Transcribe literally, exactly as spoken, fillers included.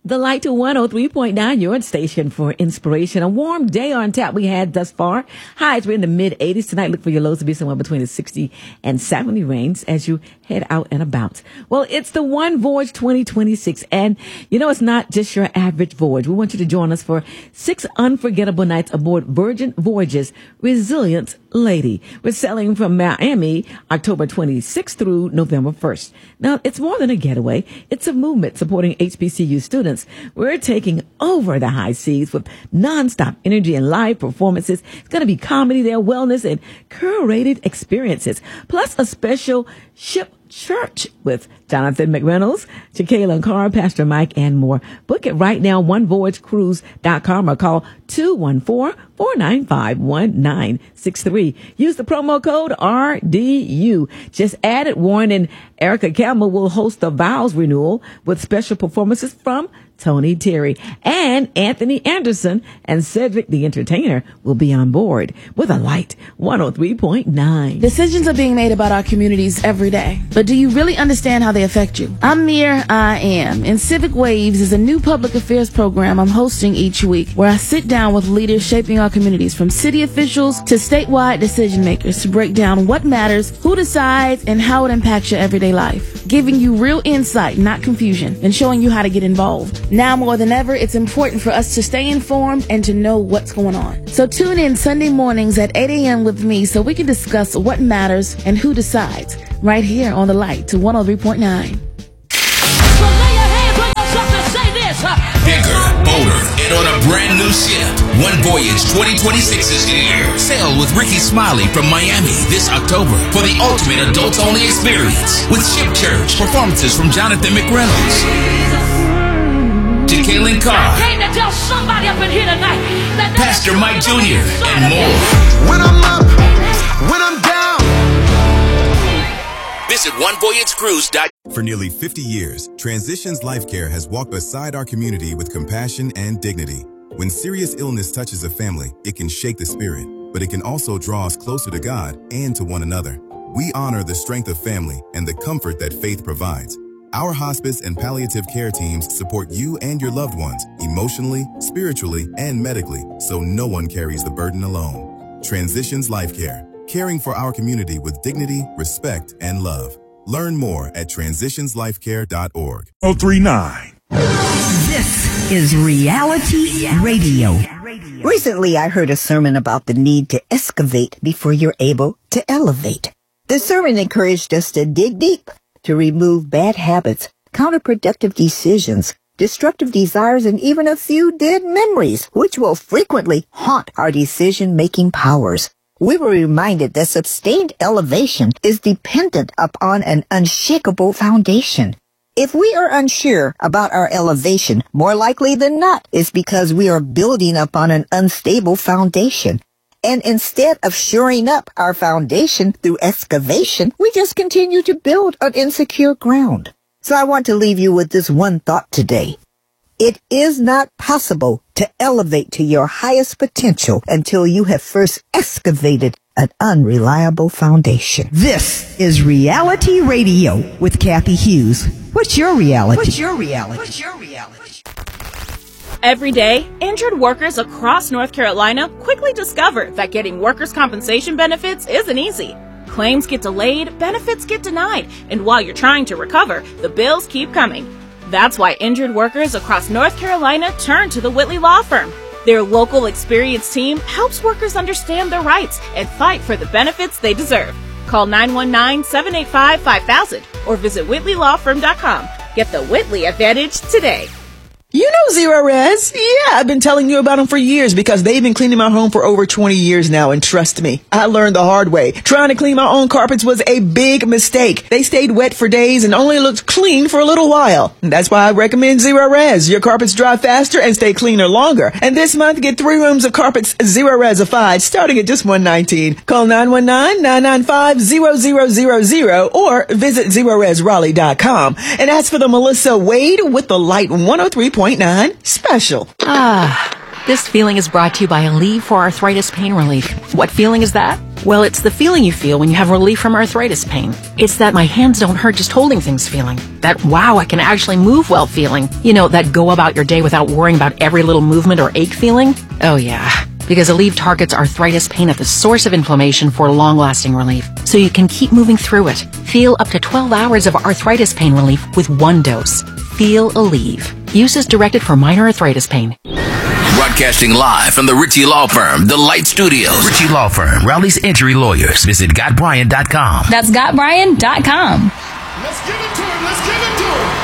The Light to one oh three point nine, your station for inspiration. A warm day on tap we had thus far. Highs were in the mid eighties tonight. Look for your lows to be somewhere between the sixty and seventy range as you head out and about. Well, it's the One Voyage twenty twenty-six. And, you know, it's not just your average voyage. We want you to join us for six unforgettable nights aboard Virgin Voyages Resilient Lady. We're sailing from Miami October twenty-sixth through November first. Now, it's more than a getaway. It's a movement supporting H B C U students. We're taking over the high seas with nonstop energy and live performances. It's going to be comedy there, wellness, and curated experiences. Plus a special ship church with Jonathan McReynolds, Jacqueline Carr, Pastor Mike, and more. Book it right now, one voyage cruise dot com, or call two one four, four nine five, one nine six three. Use the promo code R D U. Just add it. Warren and Erica Campbell will host the vows renewal with special performances from Tony Terry, and Anthony Anderson and Cedric the Entertainer will be on board with a Light one oh three point nine. Decisions are being made about our communities every day, but do you really understand how they affect you? I'm Mir I Am, and Civic Waves is a new public affairs program I'm hosting each week where I sit down with leaders shaping our communities, from city officials to statewide decision makers, to break down what matters, who decides, and how it impacts your everyday life, giving you real insight, not confusion, and showing you how to get involved. Now more than ever, it's important for us to stay informed and to know what's going on. So tune in Sunday mornings at eight a.m. with me so we can discuss what matters and who decides, right here on The Light to one oh three point nine. So lay your hands on yourself and say this. Huh? Bigger, bolder, and on a brand new ship. One Voyage twenty twenty-six is here. Sail with Ricky Smiley from Miami this October for the ultimate adults-only experience with Ship Church, performances from Jonathan McReynolds, Jacqueline Carr, I came to tell somebody up in here tonight that Pastor Mike Junior, and more. When I'm up, when I'm down. Visit one voyage cruise dot com. For nearly fifty years, Transitions Life Care has walked beside our community with compassion and dignity. When serious illness touches a family, it can shake the spirit, but it can also draw us closer to God and to one another. We honor the strength of family and the comfort that faith provides. Our hospice and palliative care teams support you and your loved ones emotionally, spiritually, and medically, so no one carries the burden alone. Transitions Life Care, caring for our community with dignity, respect, and love. Learn more at transitions life care dot org. oh three nine. This is Reality Radio. Recently, I heard a sermon about the need to excavate before you're able to elevate. The sermon encouraged us to dig deep, to remove bad habits, counterproductive decisions, destructive desires, and even a few dead memories, which will frequently haunt our decision-making powers. We were reminded that sustained elevation is dependent upon an unshakable foundation. If we are unsure about our elevation, more likely than not, it's because we are building upon an unstable foundation. And instead of shoring up our foundation through excavation, we just continue to build on insecure ground. So I want to leave you with this one thought today. It is not possible to elevate to your highest potential until you have first excavated an unreliable foundation. This is Reality Radio with Kathy Hughes. What's your reality? What's your reality? What's your reality? Every day, injured workers across North Carolina quickly discover that getting workers' compensation benefits isn't easy. Claims get delayed, benefits get denied, and while you're trying to recover, the bills keep coming. That's why injured workers across North Carolina turn to the Whitley Law Firm. Their local experienced team helps workers understand their rights and fight for the benefits they deserve. Call nine one nine, seven eight five, five thousand or visit whitley law firm dot com. Get the Whitley Advantage today. You know Zero Res. Yeah, I've been telling you about them for years because they've been cleaning my home for over twenty years now, and trust me, I learned the hard way. Trying to clean my own carpets was a big mistake. They stayed wet for days and only looked clean for a little while. And that's why I recommend Zero Res. Your carpets dry faster and stay cleaner longer. And this month, get three rooms of carpets Zero Resified starting at just one hundred nineteen dollars. Call nine one nine, nine nine five, zero zero zero zero or visit zero res raleigh dot com and ask for the Melissa Wade with the Light one oh three point nine special. Ah, this feeling is brought to you by Aleve for Arthritis Pain Relief. What feeling is that? Well, it's the feeling you feel when you have relief from arthritis pain. It's that my hands don't hurt just holding things feeling. That, wow, I can actually move well feeling. You know, that go about your day without worrying about every little movement or ache feeling. Oh, yeah. Because Aleve targets arthritis pain at the source of inflammation for long-lasting relief, so you can keep moving through it. Feel up to twelve hours of arthritis pain relief with one dose. Feel Aleve. Use is directed for minor arthritis pain. Broadcasting live from the Ritchie Law Firm, The Light Studios. Ritchie Law Firm, Raleigh's Injury Lawyers. Visit Got Bryant dot com. That's Got Bryant dot com. Let's give it to him. Let's give it to him.